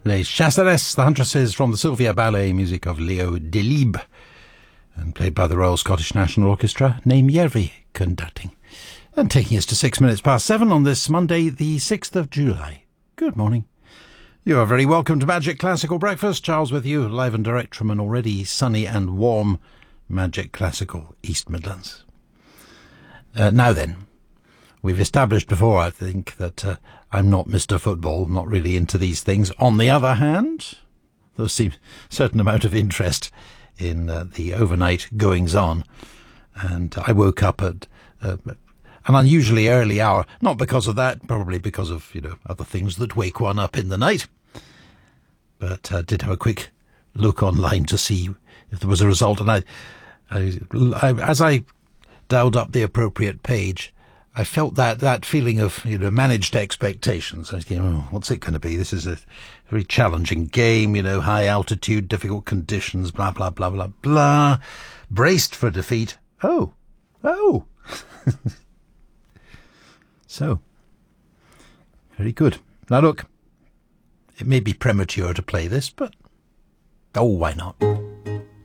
Les Chasseresses, the Huntresses, from the Sylvia Ballet, music of Leo Delibes, and played by the Royal Scottish National Orchestra, Naim Järvi conducting. And taking us to 6 minutes past 7 on this Monday, the 6th of July. Good morning. You are very welcome to Magic Classical Breakfast. Charles with you, live and direct from an already sunny and warm Magic Classical East Midlands. Now then, we've established before, I think, that I'm not Mr. Football, not really into these things. On the other hand, there seems a certain amount of interest in the overnight goings-on. And I woke up at an unusually early hour, not because of that, probably because of, other things that wake one up in the night. But did have a quick look online to see if there was a result. And as I dialed up the appropriate page, I felt that feeling of, managed expectations. I was thinking, what's it going to be? This is a very challenging game, high altitude, difficult conditions, blah, blah, blah, blah, blah. Braced for defeat. Oh. So, very good. Now look, it may be premature to play this, but why not?